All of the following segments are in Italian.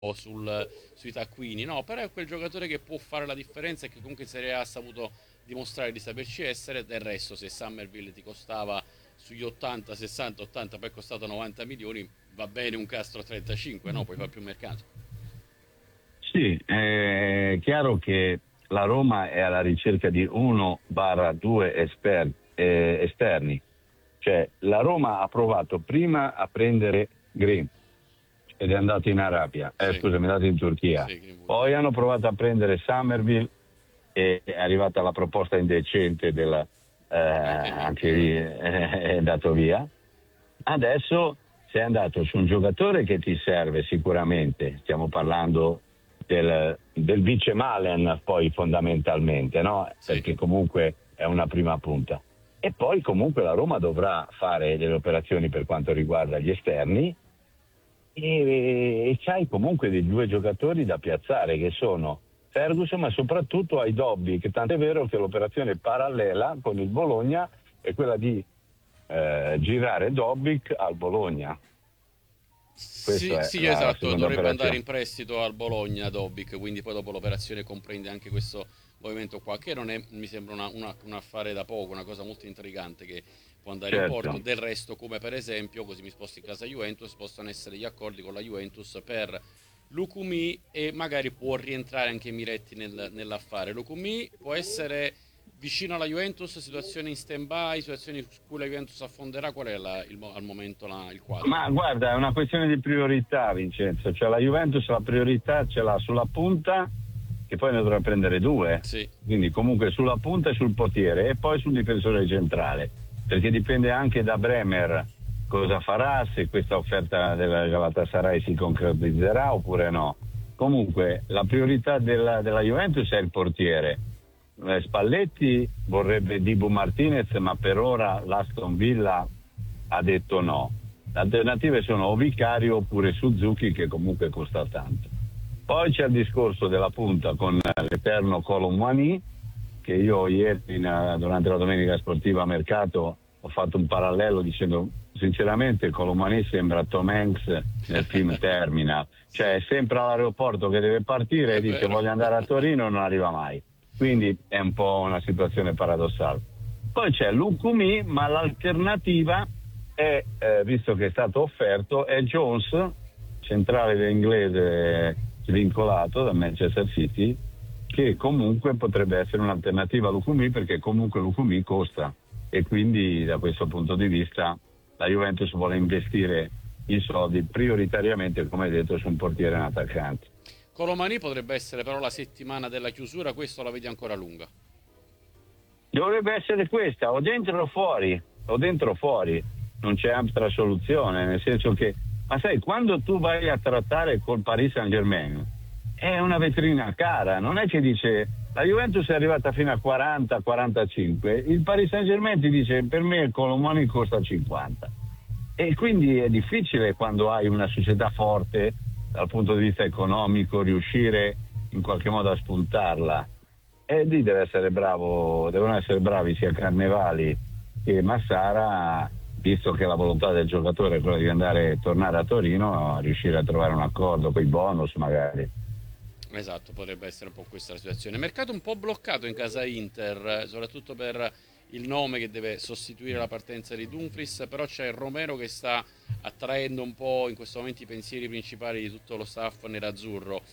sui taccuini, no, però è quel giocatore che può fare la differenza e che comunque in Serie A ha saputo dimostrare di saperci essere. Del resto, se Summerville ti costava sugli 80, 60, 80, poi è costato 90 milioni, va bene un Castro 35, no? Poi fa più mercato. Sì, è chiaro che la Roma è alla ricerca di 1/2 esterni, cioè la Roma ha provato prima a prendere Green ed è andato in Arabia, Sì, scusami, è andato in Turchia, sì, Greenwood. poi hanno provato a prendere Summerville e è arrivata la proposta indecente Anche lì, anche lì è andato via. Adesso sei andato su un giocatore che ti serve sicuramente, stiamo parlando del vice Malen poi fondamentalmente, no? sì. Perché comunque è una prima punta. E poi comunque la Roma dovrà fare delle operazioni per quanto riguarda gli esterni e c'hai comunque dei due giocatori da piazzare che sono Ferguson ma soprattutto hai Dobby, che tanto è vero che l'operazione parallela con il Bologna è quella di girare Dobbik al Bologna. Questa Sì, è sì, la esatto, seconda dovrebbe andare in operazione. prestito al Bologna Dobic, quindi poi dopo l'operazione comprende anche questo movimento qua, che non è, mi sembra un affare da poco, una cosa molto intrigante che può andare in porto. Certo. Del resto, come per esempio, così mi sposto in casa Juventus, possono essere gli accordi con la Juventus per Lukumi e magari può rientrare anche Miretti nell'affare. Lukumi può essere vicino alla Juventus, situazione in stand-by, situazioni su cui la Juventus affonderà. Qual è al momento il quadro? Ma guarda, è una questione di priorità, Vincenzo. Cioè la Juventus la priorità ce l'ha sulla punta, che poi ne dovrà prendere due. Sì. Quindi comunque sulla punta e sul portiere e poi sul difensore centrale. Perché dipende anche da Bremer cosa farà, se questa offerta della Galatasaray si concretizzerà oppure no. Comunque la priorità della Juventus è il portiere. Spalletti vorrebbe Dibu Martinez, ma per ora l'Aston Villa ha detto no. Le alternative sono o Vicario oppure Suzuki, che comunque costa tanto. Poi c'è il discorso della punta con l'eterno Colomwani, che io ieri durante la domenica sportiva a mercato ho fatto un parallelo dicendo sinceramente Colomwani sembra Tom Hanks nel film Terminal, cioè è sempre all'aeroporto che deve partire È e dice vero. voglio andare a Torino e non arriva mai. Quindi è un po' una situazione paradossale. Poi c'è l'Ukumi, ma l'alternativa è, visto che è stato offerto, è Jones, centrale inglese svincolato da Manchester City, che comunque potrebbe essere un'alternativa a Lukumi perché comunque Lukumi costa e quindi da questo punto di vista la Juventus vuole investire i soldi prioritariamente, come detto, su un portiere e un attaccante. Colomani potrebbe essere però la settimana della chiusura, questo la vedi ancora lunga. Dovrebbe essere questa, o dentro o fuori, non c'è altra soluzione, nel senso che, ma sai, quando tu vai a trattare col Paris Saint-Germain, è una vetrina cara, non è che dice, la Juventus è arrivata fino a 40-45, il Paris Saint-Germain ti dice, per me il Colomani costa 50. E quindi è difficile quando hai una società forte dal punto di vista economico riuscire in qualche modo a spuntarla. E lì deve essere bravo, devono essere bravi sia Carnevali che Massara, visto che la volontà del giocatore è quella di tornare a Torino, a riuscire a trovare un accordo con i bonus magari. Esatto, potrebbe essere un po' questa la situazione. Mercato un po' bloccato in casa Inter, soprattutto per il nome che deve sostituire la partenza di Dumfries, però c'è Romero che sta attraendo un po' in questo momento i pensieri principali di tutto lo staff nerazzurro.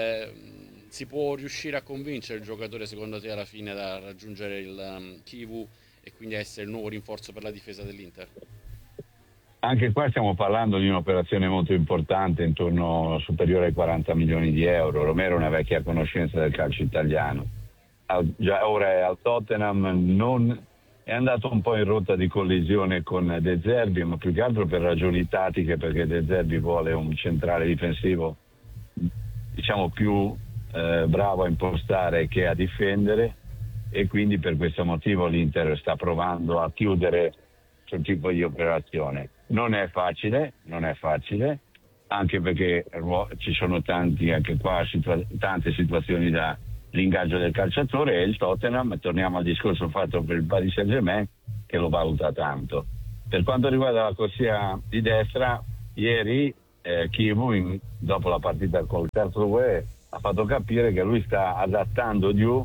Si può riuscire a convincere il giocatore secondo te alla fine da raggiungere il Kivu e quindi essere il nuovo rinforzo per la difesa dell'Inter? Anche qua stiamo parlando di un'operazione molto importante, intorno superiore ai 40 milioni di euro. Romero è una vecchia conoscenza del calcio italiano. Già ora è al Tottenham, non è andato un po' in rotta di collisione con De Zerbi, ma più che altro per ragioni tattiche, perché De Zerbi vuole un centrale difensivo diciamo più bravo a impostare che a difendere e quindi per questo motivo l'Inter sta provando a chiudere quel tipo di operazione. Non è facile, anche perché ci sono tanti anche qua tante situazioni da l'ingaggio del calciatore e il Tottenham, torniamo al discorso fatto per il Paris Saint-Germain, che lo valuta tanto. Per quanto riguarda la corsia di destra, ieri Kivu dopo la partita col Karlsruhe ha fatto capire che lui sta adattando Diouf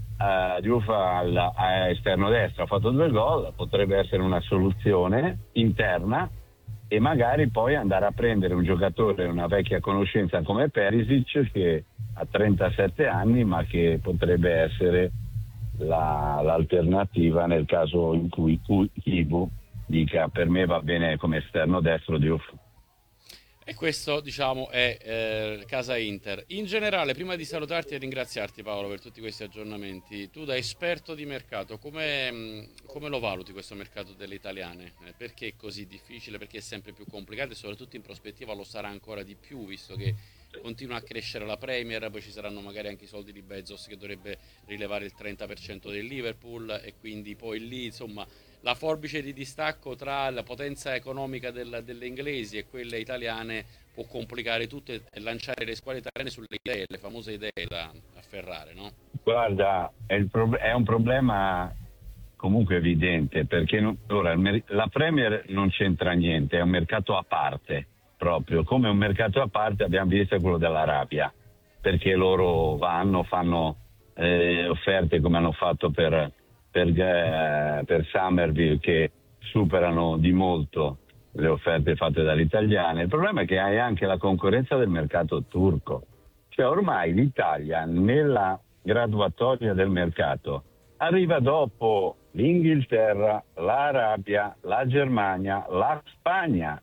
a esterno destro, ha fatto 2 gol, potrebbe essere una soluzione interna e magari poi andare a prendere un giocatore, una vecchia conoscenza come Perisic che ha 37 anni ma che potrebbe essere l'alternativa nel caso in cui Kibu dica per me va bene come esterno destro Diouf. E questo, diciamo, è Casa Inter. In generale, prima di salutarti e ringraziarti, Paolo, per tutti questi aggiornamenti, tu da esperto di mercato, come lo valuti questo mercato delle italiane? Perché è così difficile? Perché è sempre più complicato e soprattutto in prospettiva lo sarà ancora di più, visto che continua a crescere la Premier, poi ci saranno magari anche i soldi di Bezos che dovrebbe rilevare il 30% del Liverpool e quindi poi lì, insomma, la forbice di distacco tra la potenza economica delle inglesi e quelle italiane può complicare tutto e lanciare le squadre italiane sulle idee, le famose idee da afferrare, no? Guarda, è un problema comunque evidente perché ora, la Premier non c'entra niente, è un mercato a parte, proprio come un mercato a parte abbiamo visto quello dell'Arabia, perché loro fanno offerte come hanno fatto per Summerville che superano di molto le offerte fatte dalle italiane. Il problema è che hai anche la concorrenza del mercato turco, cioè ormai l'Italia nella graduatoria del mercato arriva dopo l'Inghilterra, l'Arabia, la Germania, la Spagna,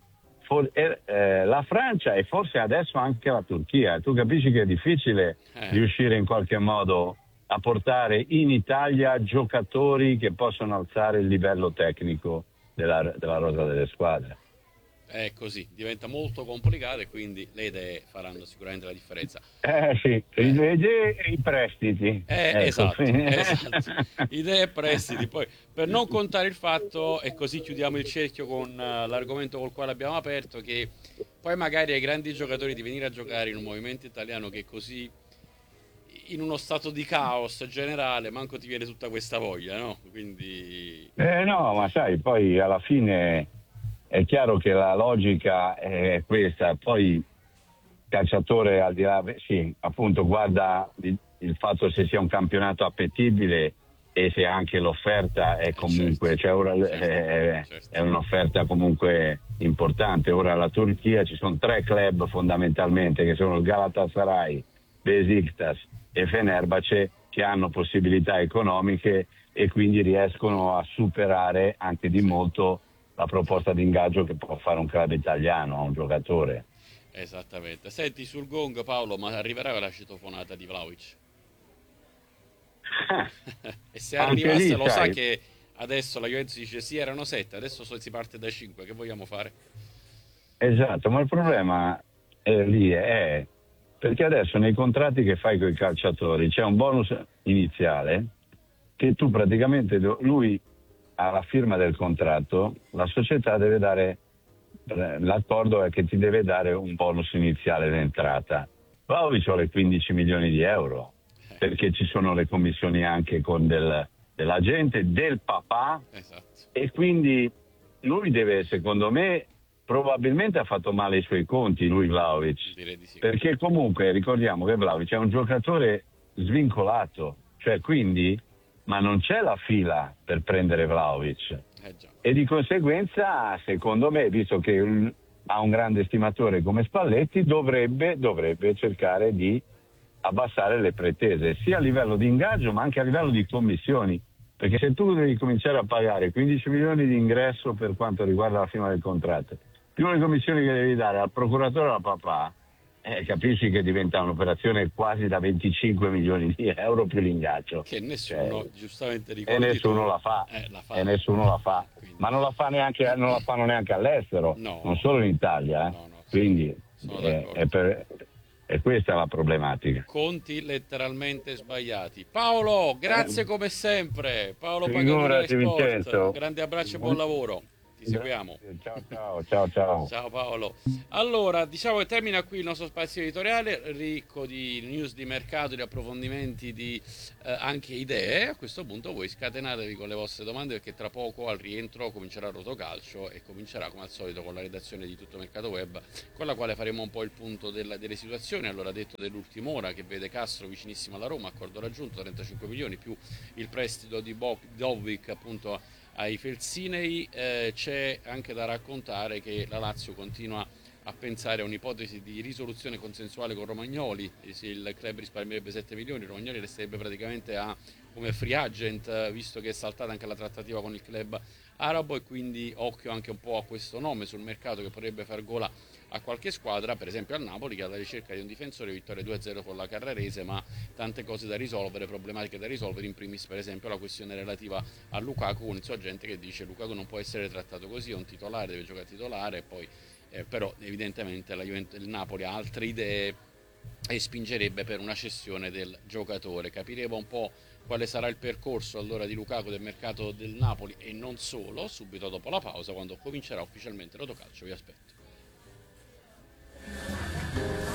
la Francia e forse adesso anche la Turchia. Tu capisci che è difficile riuscire in qualche modo a portare in Italia giocatori che possono alzare il livello tecnico della rosa delle squadre. È così, diventa molto complicato e quindi le idee faranno sicuramente la differenza. Sì, le idee e i prestiti. Esatto. Idee e prestiti. Poi, per non contare il fatto, e così chiudiamo il cerchio con l'argomento col quale abbiamo aperto, che poi magari ai grandi giocatori di venire a giocare in un movimento italiano che è così in uno stato di caos generale, manco ti viene tutta questa voglia, no? Quindi no, ma sai, poi alla fine è chiaro che la logica è questa, poi il calciatore al di là, sì, appunto guarda il fatto se sia un campionato appetibile e se anche l'offerta è comunque, cioè ora è un'offerta comunque importante. Ora alla Turchia ci sono 3 club fondamentalmente che sono il Galatasaray, Besiktas e Fenerbahce che hanno possibilità economiche e quindi riescono a superare anche di molto la proposta di ingaggio che può fare un club italiano a un giocatore. Esattamente. Senti, sul gong, Paolo, ma arriverà la citofonata di Vlahovic? E se arrivasse, lo sa che adesso la Juventus dice sì, erano 7, adesso si parte da 5, che vogliamo fare? Esatto, ma il problema lì è perché adesso nei contratti che fai con i calciatori c'è un bonus iniziale che tu praticamente, lui alla firma del contratto, la società deve dare, l'accordo è che ti deve dare un bonus iniziale d'entrata. Vlahovic vuole 15 milioni di euro, perché ci sono le commissioni anche con della gente, del papà, esatto. E quindi lui deve, secondo me, probabilmente ha fatto male i suoi conti, lui Vlahovic, Direi di sì. Perché comunque ricordiamo che Vlahovic è un giocatore svincolato, cioè quindi, ma non c'è la fila per prendere Vlahovic. E di conseguenza, secondo me, visto che ha un grande stimatore come Spalletti, dovrebbe cercare di abbassare le pretese, sia a livello di ingaggio ma anche a livello di commissioni, perché se tu devi cominciare a pagare 15 milioni di ingresso per quanto riguarda la firma del contratto, più le commissioni che devi dare al procuratore e al papà, capisci che diventa un'operazione quasi da 25 milioni di euro più l'ingaggio. Che nessuno, giustamente ricordi, e nessuno la fa. E nessuno la fa. Quindi, ma non la fanno neanche all'estero, non solo in Italia. Quindi è questa la problematica. Conti letteralmente sbagliati. Paolo, grazie come sempre. Paolo Paganulla Sport. Grande abbraccio e buon lavoro. ti seguiamo. Ciao, ciao, ciao, ciao. Ciao Paolo. Allora, diciamo che termina qui il nostro spazio editoriale, ricco di news di mercato, di approfondimenti, di anche idee. A questo punto voi scatenatevi con le vostre domande perché tra poco al rientro comincerà Rotocalcio e comincerà come al solito con la redazione di Tutto Mercato Web, con la quale faremo un po' il punto delle situazioni. Allora, detto dell'ultima ora che vede Castro vicinissimo alla Roma, accordo raggiunto, 35 milioni più il prestito di Dovvik appunto ai Felsinei. C'è anche da raccontare che la Lazio continua a pensare a un'ipotesi di risoluzione consensuale con Romagnoli, e se il club risparmierebbe 7 milioni, Romagnoli resterebbe praticamente come free agent, visto che è saltata anche la trattativa con il club arabo, e quindi occhio anche un po' a questo nome sul mercato che potrebbe far gola a qualche squadra, per esempio al Napoli che è alla ricerca di un difensore, vittoria 2-0 con la Carrarese, ma tante cose da risolvere, problematiche da risolvere, in primis per esempio la questione relativa a Lukaku, con il suo agente che dice Lukaku non può essere trattato così, è un titolare, deve giocare titolare, e poi però evidentemente il Napoli ha altre idee e spingerebbe per una cessione del giocatore. Capiremo un po' quale sarà il percorso allora di Lukaku del mercato del Napoli e non solo, subito dopo la pausa, quando comincerà ufficialmente Rotocalcio. Vi aspetto.